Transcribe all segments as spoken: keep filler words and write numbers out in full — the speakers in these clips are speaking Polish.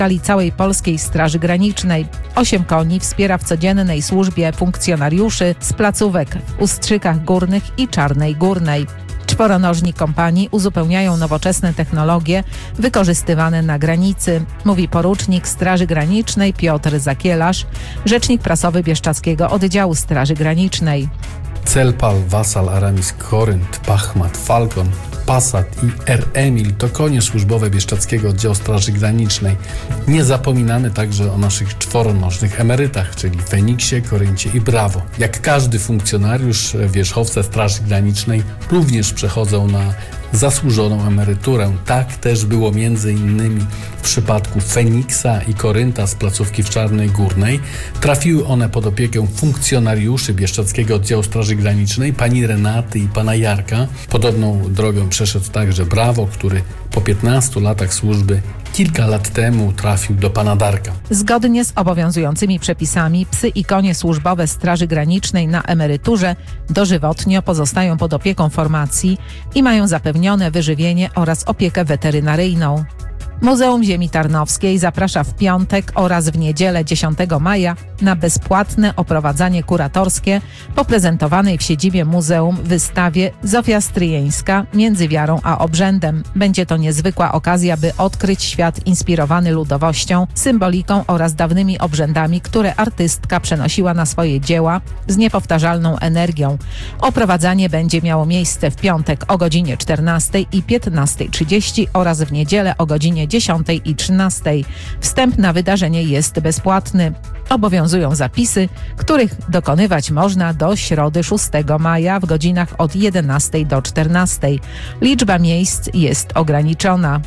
skali całej polskiej Straży Granicznej. Osiem koni wspiera w codziennej służbie funkcjonariuszy z placówek w Ustrzykach Górnych i Czarnej Górnej. Czworonożni kompanii uzupełniają nowoczesne technologie wykorzystywane na granicy, mówi porucznik Straży Granicznej Piotr Zakielarz, rzecznik prasowy Bieszczadzkiego Oddziału Straży Granicznej. Celpal, Wasal, Aramis, Korynt, Pachmat, Falcon, Passat i R. Emil to konie służbowe Bieszczadzkiego Oddziału Straży Granicznej. Nie zapominamy także o naszych czworonożnych emerytach, czyli Feniksie, Koryncie i Brawo. Jak każdy funkcjonariusz, wierzchowce Straży Granicznej również przechodzą na zasłużoną emeryturę. Tak też było między innymi w przypadku Feniksa i Korynta z placówki w Czarnej Górnej. Trafiły one pod opiekę funkcjonariuszy Bieszczadzkiego Oddziału Straży Granicznej, pani Renaty i pana Jarka. Podobną drogę przeszedł także Brawo, który po piętnastu latach służby kilka lat temu trafił do pana Darka. Zgodnie z obowiązującymi przepisami psy i konie służbowe Straży Granicznej na emeryturze dożywotnio pozostają pod opieką formacji i mają zapewnione wyżywienie oraz opiekę weterynaryjną. Muzeum Ziemi Tarnowskiej zaprasza w piątek oraz w niedzielę dziesiątego maja na bezpłatne oprowadzanie kuratorskie po prezentowanej w siedzibie muzeum wystawie Zofia Stryjeńska – Między wiarą a obrzędem. Będzie to niezwykła okazja, by odkryć świat inspirowany ludowością, symboliką oraz dawnymi obrzędami, które artystka przenosiła na swoje dzieła z niepowtarzalną energią. Oprowadzanie będzie miało miejsce w piątek o godzinie czternastej i piętnastej trzydzieści oraz w niedzielę o godzinie dziesiątej i trzynastej. Wstęp na wydarzenie jest bezpłatny. Obowiązują zapisy, których dokonywać można do środy szóstego maja w godzinach od jedenastej do czternastej. Liczba miejsc jest ograniczona.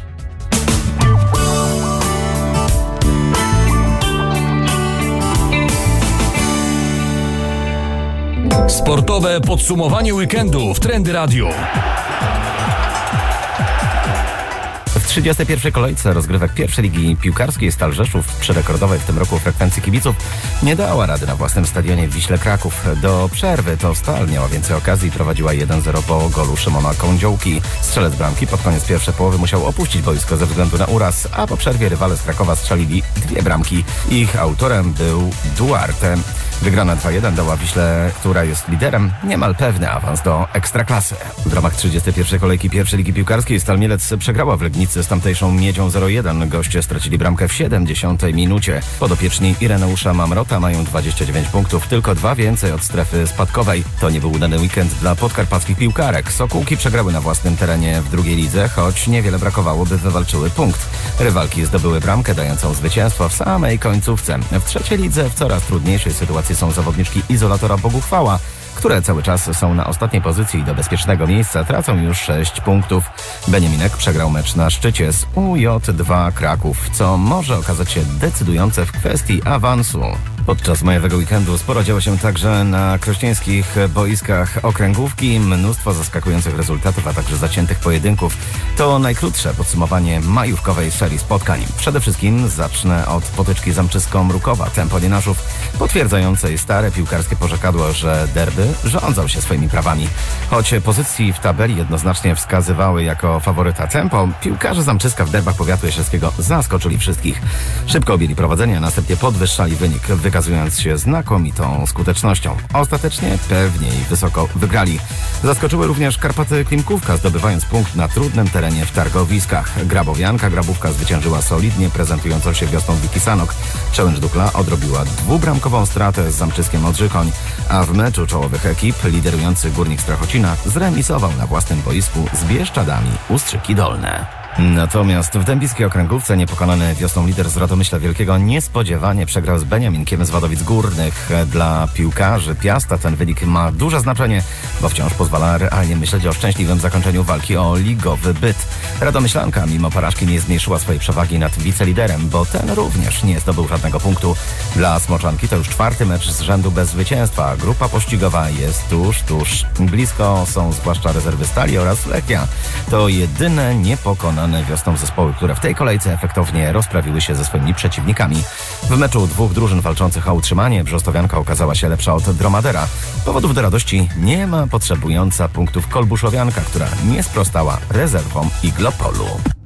Sportowe podsumowanie weekendu w Trendy Radio. W trzydziestej pierwszej kolejce rozgrywek pierwszej ligi piłkarskiej Stal Rzeszów przy rekordowej w tym roku frekwencji kibiców nie dała rady na własnym stadionie w Wiśle Kraków. Do przerwy to Stal miała więcej okazji i prowadziła jeden zero po golu Szymona Kądziołki. Strzelec bramki pod koniec pierwszej połowy musiał opuścić boisko ze względu na uraz, a po przerwie rywale z Krakowa strzelili dwie bramki. Ich autorem był Duarte. Wygrana dwa jeden dała Wiśle, która jest liderem, niemal pewny awans do Ekstraklasy. W ramach trzydziestej pierwszej kolejki pierwszej ligi piłkarskiej Stal Mielec przegrała w Legnicy z tamtejszą Miedzią zero jeden. Goście stracili bramkę w siedemdziesiątej minucie. Podopieczni Ireneusza Mamrota mają dwadzieścia dziewięć punktów, tylko dwa więcej od strefy spadkowej. To nie był udany weekend dla podkarpackich piłkarek. Sokółki przegrały na własnym terenie w drugiej lidze, choć niewiele brakowało, by wywalczyły punkt. Rywalki zdobyły bramkę dającą zwycięstwo w samej końcówce. W trzeciej lidze w coraz trudniejszej sytuacji są zawodniczki Izolatora Boguchwała, które cały czas są na ostatniej pozycji i do bezpiecznego miejsca tracą już sześć punktów. Beniaminek przegrał mecz na szczycie z U J dwa Kraków, co może okazać się decydujące w kwestii awansu. Podczas majowego weekendu sporo działo się także na krośnieńskich boiskach okręgówki. Mnóstwo zaskakujących rezultatów, a także zaciętych pojedynków. To najkrótsze podsumowanie majówkowej serii spotkań. Przede wszystkim zacznę od potyczki Zamczysko-Mrukowa, Temponienaszów, potwierdzającej stare piłkarskie porzekadło, że derby rządzą się swoimi prawami. Choć pozycji w tabeli jednoznacznie wskazywały jako faworyta Tempo, piłkarze Zamczyska w derbach powiatu jesielskiego zaskoczyli wszystkich. Szybko objęli prowadzenie, a następnie podwyższali wynik, wykazując się znakomitą skutecznością. Ostatecznie pewnie i wysoko wygrali. Zaskoczyły również Karpaty Klimkówka, zdobywając punkt na trudnym terenie w targowiskach. Grabowianka Grabówka zwyciężyła solidnie prezentującą się wiosną Wiki Sanok. Challenge Dukla odrobiła dwubramkową stratę z Zamczyskiem Odrzykoń, a w meczu czołowych ekip liderujący Górnik Strachocina zremisował na własnym boisku z Bieszczadami Ustrzyki Dolne. Natomiast w dębickiej okręgówce niepokonany wiosną lider z Radomyśla Wielkiego niespodziewanie przegrał z Beniaminkiem z Wadowic Górnych. Dla piłkarzy Piasta ten wynik ma duże znaczenie, bo wciąż pozwala realnie myśleć o szczęśliwym zakończeniu walki o ligowy byt. Radomyślanka mimo porażki nie zmniejszyła swojej przewagi nad wiceliderem, bo ten również nie zdobył żadnego punktu. Dla Smoczanki to już czwarty mecz z rzędu bez zwycięstwa. Grupa pościgowa jest tuż, tuż. Blisko są zwłaszcza rezerwy Stali oraz Lechia. To jedyne niepokonane wiosną zespoły, które w tej kolejce efektownie rozprawiły się ze swoimi przeciwnikami. W meczu dwóch drużyn walczących o utrzymanie brzostowianka okazała się lepsza od Dromadera. Powodów do radości nie ma potrzebująca punktów Kolbuszowianka, która nie sprostała rezerwom Iglopolu.